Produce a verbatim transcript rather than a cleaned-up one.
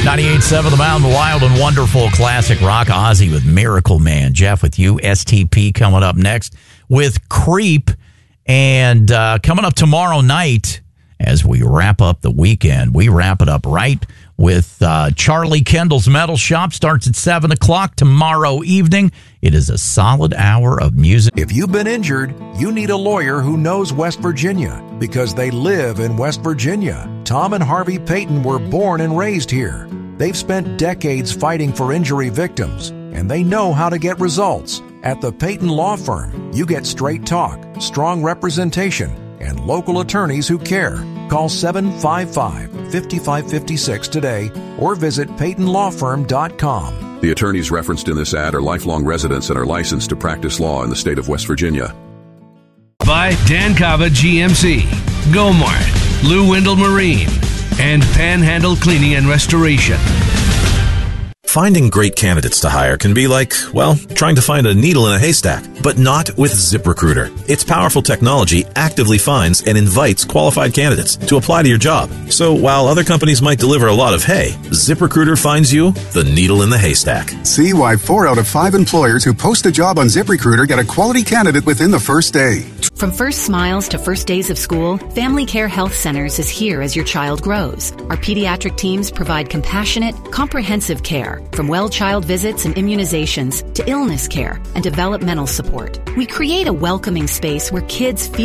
ninety-eight point seven The Mountain, wild and wonderful classic rock. Ozzy with Miracle Man. Jeff with you. S T P coming up next with Creep. And uh, coming up tomorrow night, as we wrap up the weekend, we wrap it up right with uh, Charlie Kendall's Metal Shop. Starts at seven o'clock tomorrow evening. It is a solid hour of music. If you've been injured, you need a lawyer who knows West Virginia because they live in West Virginia. Tom and Harvey Payton were born and raised here. They've spent decades fighting for injury victims, and they know how to get results. At the Payton Law Firm, you get straight talk, strong representation, and local attorneys who care. Call seven five five, five five five six today or visit payton law firm dot com. The attorneys referenced in this ad are lifelong residents and are licensed to practice law in the state of West Virginia. By Dan Cava G M C, Gomart, Lou Wendell Marine, and Panhandle Cleaning and Restoration. Finding great candidates to hire can be like, well, trying to find a needle in a haystack, but not with ZipRecruiter. Its powerful technology actively finds and invites qualified candidates to apply to your job. So while other companies might deliver a lot of hay, ZipRecruiter finds you the needle in the haystack. See why four out of five employers who post a job on ZipRecruiter get a quality candidate within the first day. From first smiles to first days of school, Family Care Health Centers is here as your child grows. Our pediatric teams provide compassionate, comprehensive care, from well child visits and immunizations to illness care and developmental support. We create a welcoming space where kids feel